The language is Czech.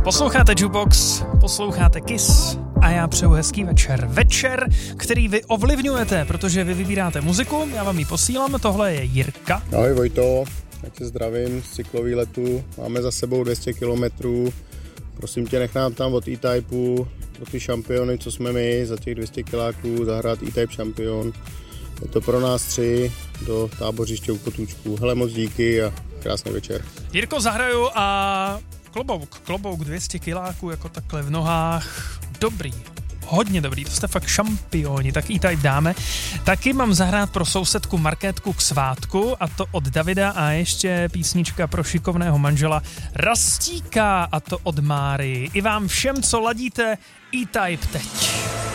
Posloucháte Jukebox, posloucháte Kiss a já přeju hezký večer. Večer, který vy ovlivňujete, protože vy vybíráte muziku, já vám ji posílám, tohle je Jirka. Ahoj Vojto, tak tě zdravím z cyklovýletu, máme za sebou 200 kilometrů, prosím tě nech nám tam od E-Typeu, od ty šampiony, co jsme my, za těch 200 kiláků zahrát E-Type šampion. Je to pro nás 3 do tábořiště u Kotůčků. Hele, moc díky a krásný večer. Jirko, zahraju a klobouk 200 kiláků jako takhle v nohách, dobrý. Hodně dobrý, to jste fakt šampioni, tak E-Type dáme. Taky mám zahrát pro sousedku Markétku k svátku, a to od Davida, a ještě písnička pro šikovného manžela Rastíka, a to od Máry. I vám všem, co ladíte E-Type teď.